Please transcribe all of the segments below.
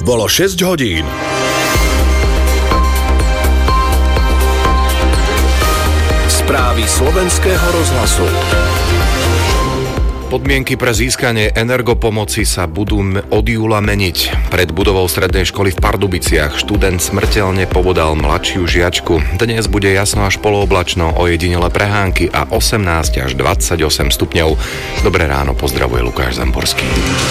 bolo 6 hodín. Správy Slovenského rozhlasu. Podmienky pre získanie energopomoci sa budú od júla meniť. Pred budovou strednej školy v Pardubiciach študent smrteľne pobodal mladšiu žiačku. Dnes bude jasno až polooblačno, ojedinele prehánky a 18 až 28 stupňov. Dobré ráno, pozdravuje Lukáš Zamborský.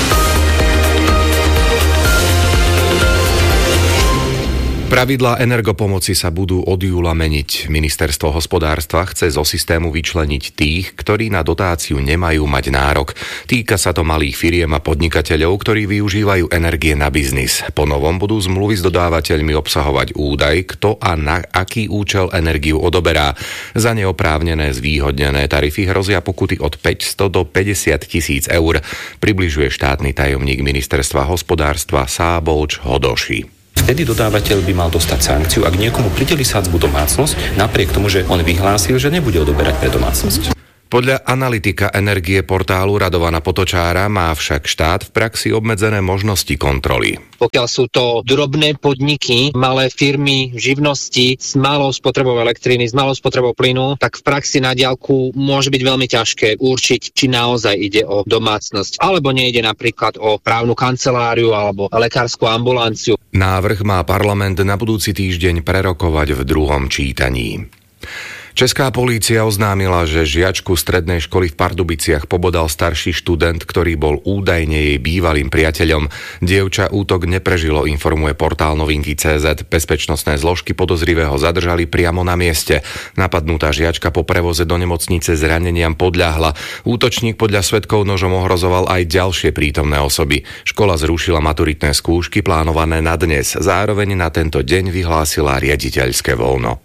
Pravidlá energopomoci sa budú od júla meniť. Ministerstvo hospodárstva chce zo systému vyčleniť tých, ktorí na dotáciu nemajú mať nárok. Týka sa to malých firiem a podnikateľov, ktorí využívajú energie na biznis. Po novom budú zmluvy s dodávateľmi obsahovať údaj, kto a na aký účel energiu odoberá. Za neoprávnené zvýhodnené tarify hrozia pokuty od 500 do 50 000 eur, približuje štátny tajomník Ministerstva hospodárstva Sábolč Hodoši. Vtedy dodávateľ by mal dostať sankciu, ak niekomu prideli sadzbu domácnosť, napriek tomu, že on vyhlásil, že nebude odoberať pre domácnosť. Podľa analytika energie portálu Radovana Potočára má však štát v praxi obmedzené možnosti kontroly. Pokiaľ sú to drobné podniky, malé firmy, živnosti s malou spotrebou elektriny, s malou spotrebou plynu, tak v praxi na diaľku môže byť veľmi ťažké určiť, či naozaj ide o domácnosť, alebo nejde napríklad o právnu kanceláriu alebo lekárskú ambulanciu. Návrh má parlament na budúci týždeň prerokovať v druhom čítaní. Česká polícia oznámila, že žiačku strednej školy v Pardubiciach pobodal starší študent, ktorý bol údajne jej bývalým priateľom. Dievča útok neprežilo, informuje portál Novinky.cz. Bezpečnostné zložky podozrivého zadržali priamo na mieste. Napadnutá žiačka po prevoze do nemocnice zraneniam podľahla. Útočník podľa svedkov nožom ohrozoval aj ďalšie prítomné osoby. Škola zrušila maturitné skúšky plánované na dnes. Zároveň na tento deň vyhlásila riaditeľské voľno.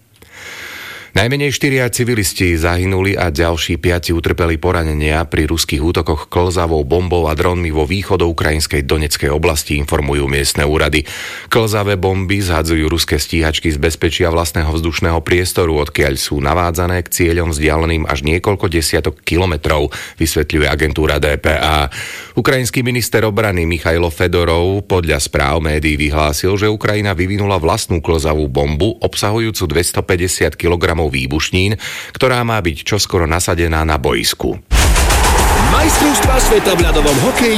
Najmenej 4 civilisti zahynuli a ďalší 5 utrpeli poranenia pri ruských útokoch klzavou bombou a dronmi vo východoukrajinskej Doneckej oblasti, informujú miestne úrady. Klzavé bomby zhadzujú ruské stíhačky z bezpečia vlastného vzdušného priestoru, odkiaľ sú navádzané k cieľom vzdialeným až niekoľko desiatok kilometrov, vysvetľuje agentúra DPA. Ukrajinský minister obrany Michailo Fedorov podľa správ médií vyhlásil, že Ukrajina vyvinula vlastnú klzavú bombu obsahujúcu 250 kg výbušnín, ktorá má byť čoskoro nasadená na boisku. Majstrovstvá sveta v ľadovom hokeji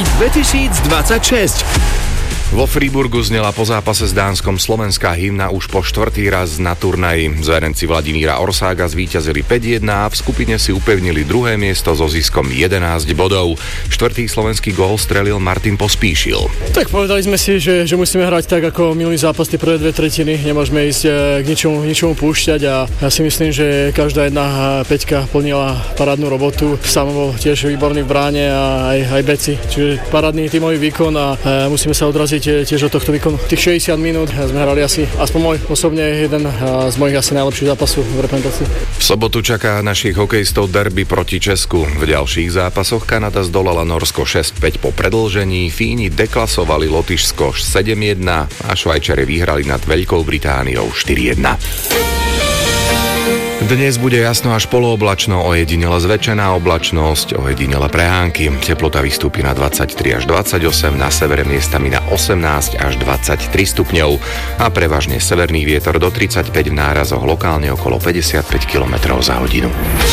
2026. Vo Fríburgu znela po zápase s Dánskom slovenská hymna už po 4. raz na turnaji. Zverenci Vladimíra Orsága zvíťazili 5-1 a v skupine si upevnili druhé miesto so ziskom 11 bodov. 4. slovenský gól strelil Martin Pospíšil. Tak povedali sme si, že musíme hrať tak ako minulý zápas, tie prvé 2 tretiny. Nemôžeme ísť k ničomu púšťať a ja si myslím, že každá jedna peťka plnila parádnu robotu. Sam bol tiež výborný v bráne a aj beci. Čiže parádny tímový výkon a musíme sa odraziť tiež od tohto výkonu. Tých 60 minút sme hrali asi, aspoň môj osobne, jeden z mojich asi najlepších zápasov v reprezentácii. V sobotu čaká našich hokejistov derby proti Česku. V ďalších zápasoch Kanada zdolala Norsko 6-5 po predĺžení, Fíni deklasovali Lotyšsko 7-1 a Švajčari vyhrali nad Veľkou Britániou 4-1. Dnes bude jasno až polooblačno, ojedinele zväčšená oblačnosť, ojedinele prehánky. Teplota vystúpi na 23 až 28, na severe miestami na 18 až 23 stupňov a prevažne severný vietor do 35 v nárazoch, lokálne okolo 55 km za hodinu.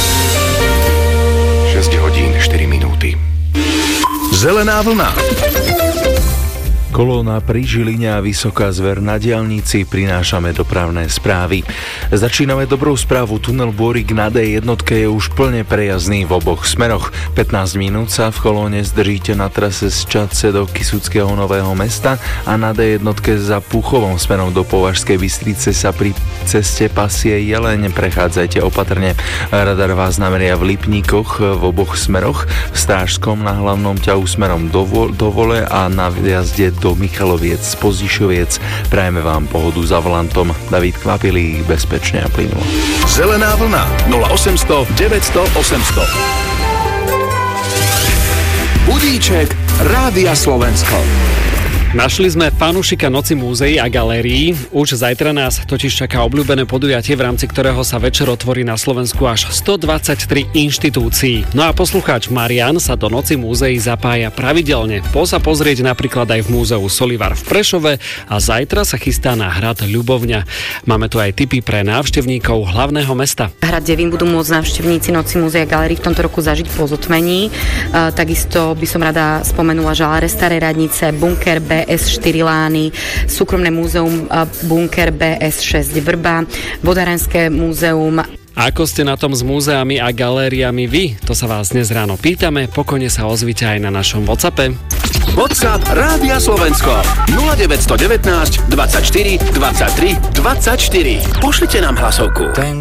6 hodín 4 minúty. Zelená vlna. Kolóna pri Žiline a Vysoká Zver na diaľnici, prinášame dopravné správy. Začíname dobrou správu, tunel Bôrik na D1 je už plne prejazdný v oboch smeroch. 15 minút sa v kolóne zdržíte na trase z Čadce do Kysuckého Nového Mesta a na D1 za Púchovom smerom do Považskej Bystrice sa pri ceste Pasie Jeleň prechádzajte opatrne. Radar vás nameria v Lipníkoch v oboch smeroch, v Strážskom na hlavnom ťahu smerom do Vole a na jazde do Michaloviec z Pozdišoviec. Prajeme vám pohodu za volantom. David Kvapilík, bezpečne a plynulo. Zelená vlna 0800 900 800. Budíček Rádia Slovensko. Našli sme fanúšika Noci múzeí a galérií. Už zajtra nás totiž čaká obľúbené podujatie, v rámci ktorého sa večer otvorí na Slovensku až 123 inštitúcií. No a poslucháč Marian sa do Noci múzeí zapája pravidelne. Sa pozrieť napríklad aj v múzeu Solivar v Prešove a zajtra sa chystá na hrad Ľubovňa. Máme tu aj tipy pre návštevníkov hlavného mesta. Hrad Devín budú môcť návštevníci Noci múzeí a galérií v tomto roku zažiť po zotmení. Takisto by som rada spomenula žaláre Starej radnice, bunker BS4 Lány, súkromné múzeum bunker BS6 Vrba, vodárenské múzeum. Ako ste na tom s múzeami a galériami vy? To sa vás dnes ráno pýtame, pokojne sa ozvite aj na našom WhatsAppe. WhatsApp Rádia Slovensko 0919 24 23 24. Pošlite nám hlasovku.